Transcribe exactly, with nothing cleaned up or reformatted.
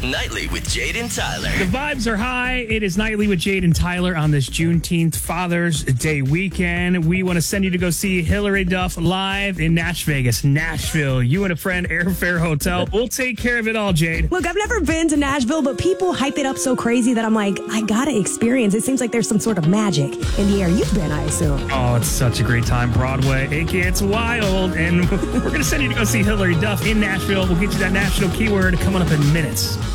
Nightly with Jade and Tyler. The vibes are high. It is Nightly with Jade and Tyler on this Juneteenth Father's Day weekend. We want to send you to go see Hilary Duff live in Nash Vegas, Nashville. You and a friend, Airfare Hotel. We'll take care of it all, Jade. Look, I've never been to Nashville, but people hype it up so crazy that I'm like, I gotta experience. It seems like there's some sort of magic in the air. You've been, I assume. Oh, it's such a great time. Broadway, it gets wild. And we're going to send you to go see Hilary Duff in Nashville. We'll get you that national keyword coming up in minutes.